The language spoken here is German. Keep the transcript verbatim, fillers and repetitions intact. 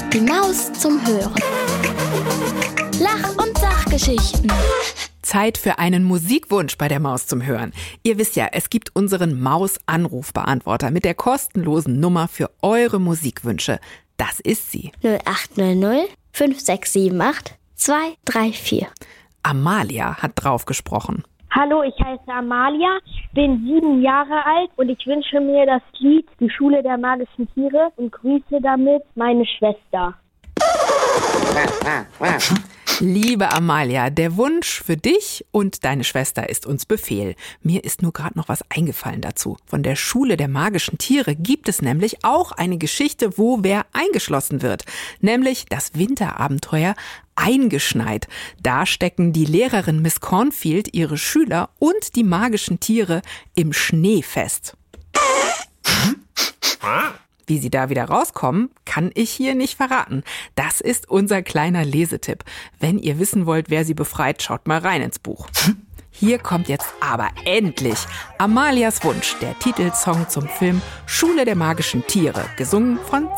Die Maus zum Hören. Lach- und Sachgeschichten. Zeit für einen Musikwunsch bei der Maus zum Hören. Ihr wisst ja, es gibt unseren Maus-Anrufbeantworter mit der kostenlosen Nummer für eure Musikwünsche. Das ist sie. null acht null null fünf sechs sieben acht zwei drei vier. Amalia hat drauf gesprochen. Hallo, ich heiße Amalia, bin sieben Jahre alt und ich wünsche mir das Lied Die Schule der magischen Tiere und grüße damit meine Schwester. Liebe Amalia, der Wunsch für dich und deine Schwester ist uns Befehl. Mir ist nur gerade noch was eingefallen dazu. Von der Schule der magischen Tiere gibt es nämlich auch eine Geschichte, wo wer eingeschlossen wird. Nämlich das Winterabenteuer Eingeschneit. Da stecken die Lehrerin Miss Cornfield, ihre Schüler und die magischen Tiere im Schnee fest. Wie sie da wieder rauskommen, kann ich hier nicht verraten. Das ist unser kleiner Lesetipp. Wenn ihr wissen wollt, wer sie befreit, schaut mal rein ins Buch. Hier kommt jetzt aber endlich Amalias Wunsch, der Titelsong zum Film Schule der magischen Tiere, gesungen von